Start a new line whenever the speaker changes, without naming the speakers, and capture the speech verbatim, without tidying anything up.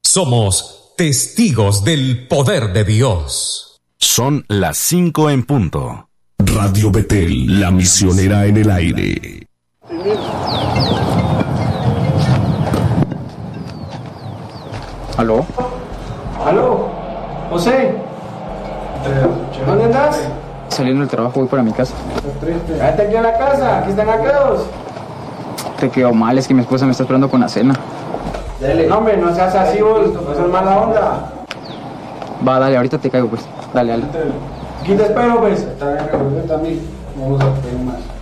Somos testigos del poder de Dios.
Son las cinco en punto.
Radio Betel, la misionera en el aire.
¿Aló?
¿Aló? José, ¿dónde andas?
Saliendo del trabajo voy para mi casa.
Quédate aquí en la casa, aquí están aquellos.
Te quedó mal, es que mi esposa me está esperando con la cena.
Dale. No, hombre, no seas así vos, no seas mala onda.
Va, dale, ahorita te caigo pues. Dale, dale.
Aquí te espero, pues. Está bien, también. Vamos a pedir más.